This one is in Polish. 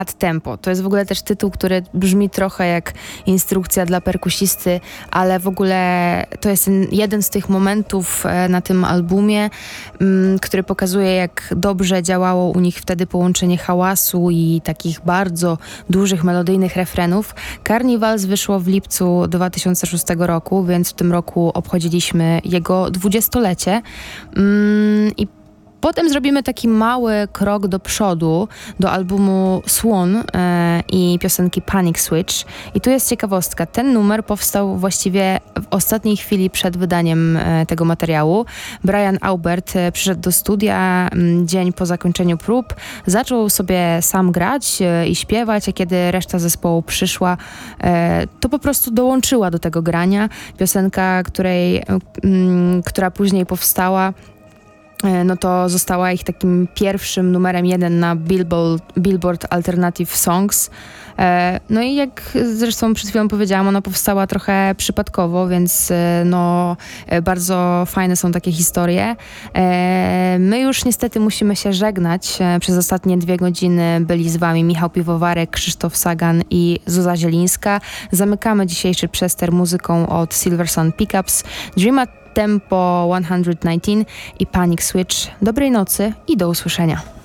Tempo. To jest w ogóle też tytuł, który brzmi trochę jak instrukcja dla perkusisty, ale w ogóle to jest jeden z tych momentów na tym albumie, który pokazuje, jak dobrze działało u nich wtedy połączenie hałasu i takich bardzo dużych melodyjnych refrenów. Carnivals wyszło w lipcu 2006 roku, więc w tym roku obchodziliśmy jego 20-lecie. I potem zrobimy taki mały krok do przodu, do albumu Swan i piosenki Panic Switch. I tu jest ciekawostka. Ten numer powstał właściwie w ostatniej chwili przed wydaniem tego materiału. Brian Aubert przyszedł do studia dzień po zakończeniu prób, zaczął sobie sam grać i śpiewać, a kiedy reszta zespołu przyszła, to po prostu dołączyła do tego grania. Piosenka, która później powstała, no to została ich takim pierwszym numerem 1 na Billboard Alternative Songs. No i jak zresztą przed chwilą powiedziałam, ona powstała trochę przypadkowo, więc no bardzo fajne są takie historie. My już niestety musimy się żegnać. Przez ostatnie 2 godziny byli z wami Michał Piwowarek, Krzysztof Sagan i Zuza Zielińska. Zamykamy dzisiejszy przester muzyką od Silversun Pickups, Dream Tempo 119 i Panic Switch. Dobrej nocy i do usłyszenia.